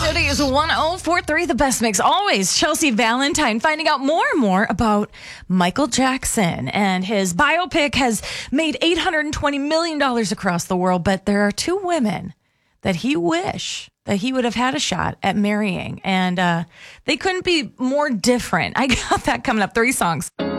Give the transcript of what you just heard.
City's 1043, the best mix always. Chelsea Valentine finding out more and more about Michael Jackson. And his biopic has made $820 million across the world. But there are two women that he wish that he would have had a shot at marrying. And they couldn't be more different. I got that coming up. 3 songs.